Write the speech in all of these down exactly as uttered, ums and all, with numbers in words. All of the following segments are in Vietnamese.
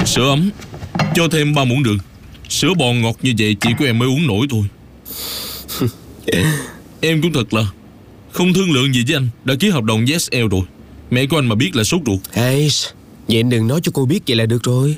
Sữa ấm, cho thêm ba muỗng đường. Sữa bò ngọt như vậy chỉ có em mới uống nổi thôi. Em cũng thật là không thương lượng gì với anh. Đã ký hợp đồng với ét lờ rồi. Mẹ của anh mà biết là sốt ruột. Hey, vậy anh đừng nói cho cô biết vậy là được rồi.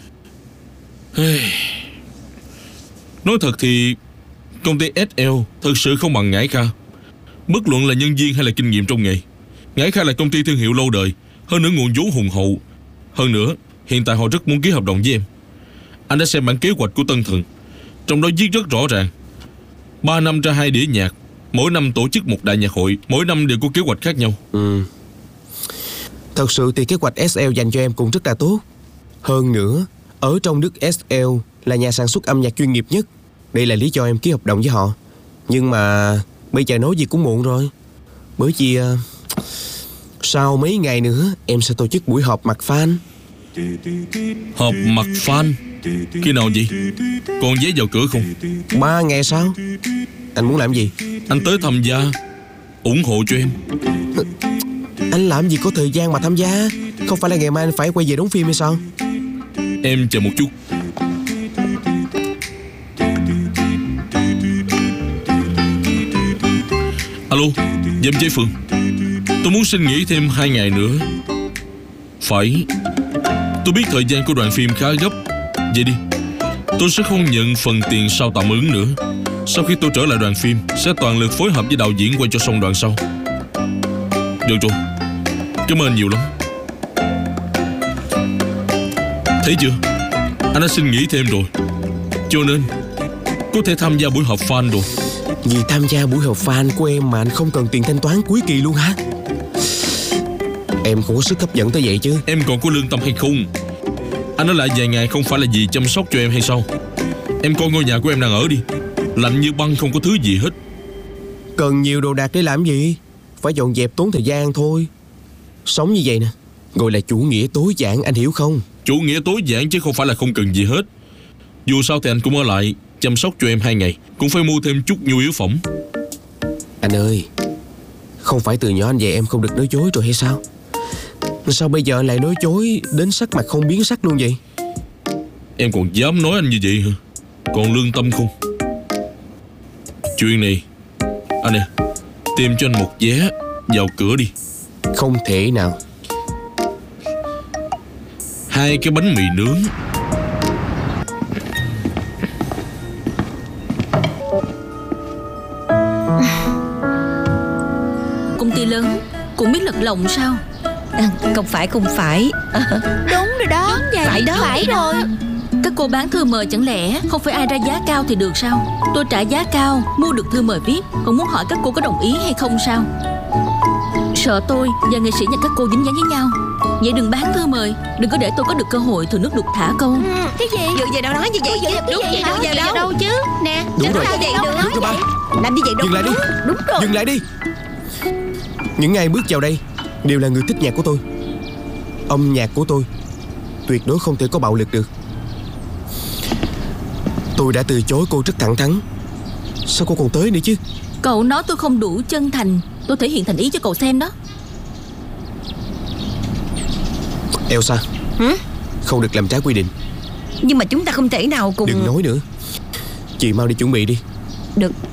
Nói thật thì công ty ét lờ thật sự không bằng Ngải Kha. Bất luận là nhân viên hay là kinh nghiệm trong nghề, Ngải Kha là công ty thương hiệu lâu đời, hơn nữa nguồn vốn hùng hậu. Hơn nữa hiện tại họ rất muốn ký hợp đồng với em. Anh đã xem bản kế hoạch của Tân Thần, trong đó viết rất rõ ràng: ba năm ra hai đĩa nhạc, mỗi năm tổ chức một đại nhạc hội, mỗi năm đều có kế hoạch khác nhau. Ừ. Thật sự thì kế hoạch ét lờ dành cho em cũng rất là tốt. Hơn nữa, ở trong nước ét lờ là nhà sản xuất âm nhạc chuyên nghiệp nhất. Đây là lý do em ký hợp đồng với họ. Nhưng mà bây giờ nói gì cũng muộn rồi. Bởi vì uh, sau mấy ngày nữa em sẽ tổ chức buổi họp mặt fan. Họp mặt fan? Khi nào vậy? Còn vé vào cửa không? Ba ngày sau. Anh muốn làm gì? Anh tới tham gia, ủng hộ cho em. Anh làm gì có thời gian mà tham gia? Không phải là ngày mai anh phải quay về đóng phim hay sao? Em chờ một chút. Alo, Dâm Chế Phương. Tôi muốn xin nghỉ thêm hai ngày nữa. Phải. Tôi biết thời gian của đoàn phim khá gấp. Vậy đi, tôi sẽ không nhận phần tiền sau tạm ứng nữa. Sau khi tôi trở lại đoàn phim, sẽ toàn lực phối hợp với đạo diễn quay cho xong đoạn sau. Được rồi, cảm ơn nhiều lắm. Thấy chưa, anh đã xin nghỉ thêm rồi, cho nên có thể tham gia buổi họp fan rồi. Vì tham gia buổi họp fan của em mà anh không cần tiền thanh toán cuối kỳ luôn hả? Em không có sức hấp dẫn tới vậy chứ. Em còn có lương tâm hay không? Anh ở lại vài ngày không phải là vì chăm sóc cho em hay sao? Em coi ngôi nhà của em đang ở đi, lạnh như băng, không có thứ gì hết. Cần nhiều đồ đạc để làm gì? Phải dọn dẹp tốn thời gian thôi. Sống như vậy nè gọi là chủ nghĩa tối giản, anh hiểu không? Chủ nghĩa tối giản chứ không phải là không cần gì hết. Dù sao thì anh cũng ở lại chăm sóc cho em hai ngày, cũng phải mua thêm chút nhu yếu phẩm. Anh ơi, không phải từ nhỏ anh dạy em không được nói dối rồi hay sao? Sao bây giờ lại nói dối đến sắc mặt không biến sắc luôn vậy? Em còn dám nói anh như vậy hả? Còn lương tâm không? Chuyện này, anh nè, tìm cho anh một vé vào cửa đi. Không thể nào. Hai cái bánh mì nướng. Công ty lớn cũng biết lật lọng sao? À, không phải không phải à, đúng rồi đó. Phải đó. Phải rồi. Các cô bán thư mời chẳng lẽ không phải ai ra giá cao thì được sao? Tôi trả giá cao mua được thư mời viết, còn muốn hỏi các cô có đồng ý hay không sao? Sợ tôi và nghệ sĩ nhà các cô dính dáng với nhau. Vậy đừng bán thư mời, đừng có để tôi có được cơ hội thừa nước đục thả câu. Ừ, cái gì? Dựa vào đâu nói như vậy? Dựa vào cái gì? Dựa vào đâu? đâu chứ? Nè, Đúng rồi. Sao vậy được? Đúng rồi ba. Làm như vậy đâu? Dừng lại đi. Đúng rồi. Dừng lại đi. Những ai bước vào đây đều là người thích nhạc của tôi. Âm nhạc của tôi tuyệt đối không thể có bạo lực được. Tôi đã từ chối cô rất thẳng thắn. Sao cô còn tới nữa chứ? Cậu nói tôi không đủ chân thành, tôi thể hiện thành ý cho cậu xem đó. Elsa, Hử? không được làm trái quy định. Nhưng mà chúng ta không thể nào cùng... Đừng nói nữa. Chị mau đi chuẩn bị đi. Được.